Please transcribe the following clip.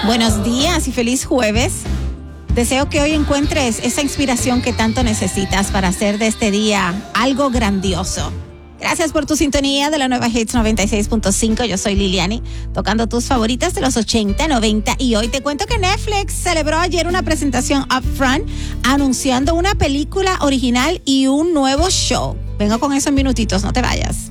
Buenos días y feliz jueves. Deseo que hoy encuentres esa inspiración que tanto necesitas para hacer de este día algo grandioso. Gracias por tu sintonía de la nueva Hits 96.5. Yo soy Liliani, tocando tus favoritas de los 80, 90. Y hoy te cuento que Netflix celebró ayer una presentación upfront anunciando una película original y un nuevo show. Vengo con eso en minutitos, no te vayas.